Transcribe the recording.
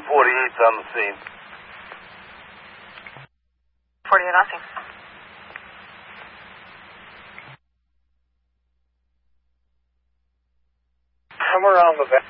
48's on the scene. 48 nothing. Somewhere on the back.